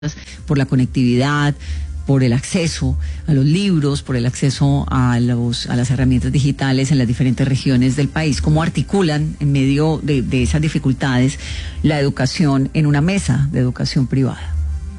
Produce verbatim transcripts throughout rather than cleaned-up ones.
por la conectividad, por el acceso a los libros, por el acceso a los a las herramientas digitales en las diferentes regiones del país. ¿Cómo articulan en medio de, de esas dificultades la educación en una mesa de educación privada?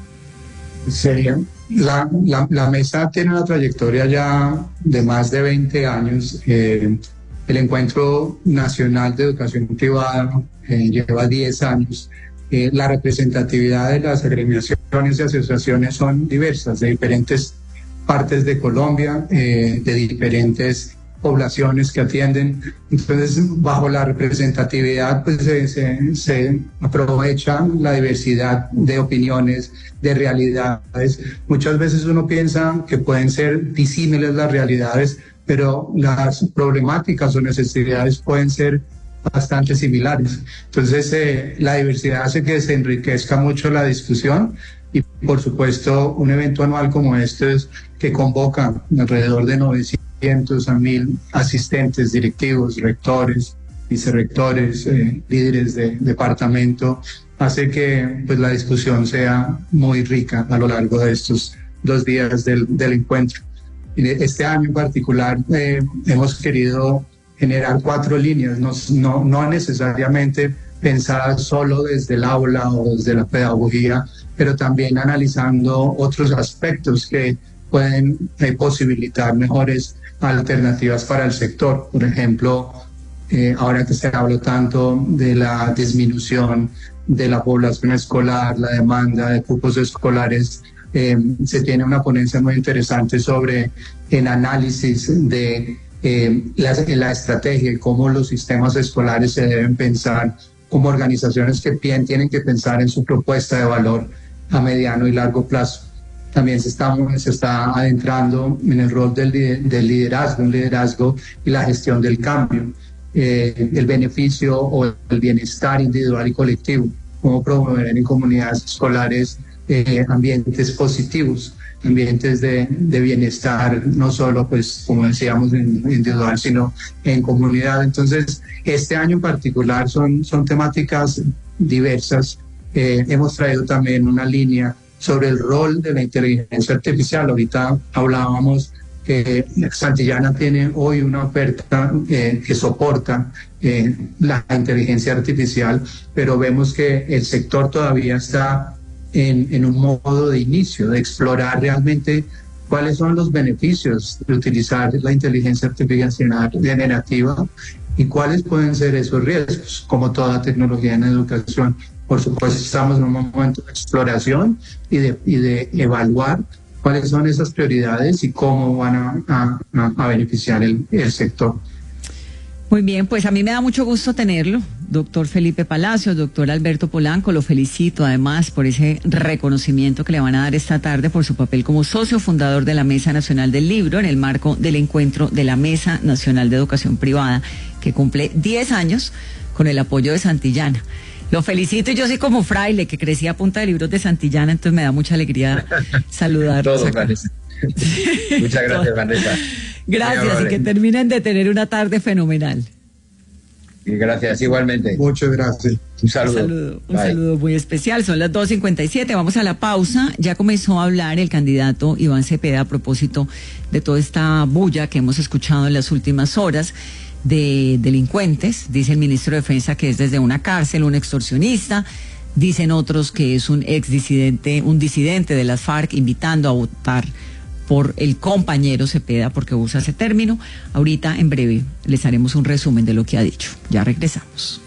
Sería, la, la, la mesa tiene una trayectoria ya de más de veinte años. Eh, el Encuentro Nacional de Educación Privada eh, lleva diez años. Eh, la representatividad de las agremiaciones y asociaciones son diversas, de diferentes partes de Colombia, eh, de diferentes poblaciones que atienden. Entonces, bajo la representatividad, pues se, se, se aprovecha la diversidad de opiniones, de realidades. Muchas veces uno piensa que pueden ser disímiles las realidades, pero las problemáticas o necesidades pueden ser bastante similares. Entonces, eh, la diversidad hace que se enriquezca mucho la discusión y, por supuesto, un evento anual como este es, que convoca alrededor de novecientos a mil asistentes, directivos, rectores, vicerrectores, eh, líderes de departamento, hace que pues, la discusión sea muy rica a lo largo de estos dos días del, del encuentro. Este año en particular eh, hemos querido generar cuatro líneas, no, no, no necesariamente pensadas solo desde el aula o desde la pedagogía, pero también analizando otros aspectos que pueden eh, posibilitar mejores alternativas para el sector. Por ejemplo, eh, ahora que se habla tanto de la disminución de la población escolar, la demanda de cupos escolares, eh, se tiene una ponencia muy interesante sobre el análisis de Eh, la, la estrategia y cómo los sistemas escolares se deben pensar como organizaciones que tienen que pensar en su propuesta de valor a mediano y largo plazo. También se está, se está adentrando en el rol del, del liderazgo, un liderazgo y la gestión del cambio, eh, el beneficio o el bienestar individual y colectivo, cómo promover en comunidades escolares eh, ambientes positivos, ambientes de, de bienestar, no solo, pues, como decíamos, en individual, sino en comunidad. Entonces, este año en particular son, son temáticas diversas. Eh, hemos traído también una línea sobre el rol de la inteligencia artificial. Ahorita hablábamos que Santillana tiene hoy una oferta eh, que soporta eh, la inteligencia artificial, pero vemos que el sector todavía está En, en un modo de inicio, de explorar realmente cuáles son los beneficios de utilizar la inteligencia artificial generativa y cuáles pueden ser esos riesgos, como toda tecnología en educación. Por supuesto, estamos en un momento de exploración y de, y de evaluar cuáles son esas prioridades y cómo van a, a, a beneficiar el, el sector. Muy bien, pues a mí me da mucho gusto tenerlo, doctor Felipe Palacios, doctor Alberto Polanco. Lo felicito además por ese reconocimiento que le van a dar esta tarde por su papel como socio fundador de la Mesa Nacional del Libro en el marco del encuentro de la Mesa Nacional de Educación Privada, que cumple diez años con el apoyo de Santillana. Lo felicito, y yo soy como fraile, que crecí a punta de libros de Santillana, entonces me da mucha alegría saludarlos. Todos, Vanessa. Muchas gracias, Vanessa. Gracias, y que terminen de tener una tarde fenomenal. Y gracias, igualmente. Muchas gracias. Un saludo. Un saludo, un saludo muy especial. Son las dos cincuenta y siete, vamos a la pausa. Ya comenzó a hablar el candidato Iván Cepeda a propósito de toda esta bulla que hemos escuchado en las últimas horas de delincuentes. Dice el ministro de Defensa que es desde una cárcel, un extorsionista. Dicen otros que es un ex disidente, un disidente de las FARC, invitando a votar por el compañero Cepeda, porque usa ese término. Ahorita, en breve, les haremos un resumen de lo que ha dicho. Ya regresamos.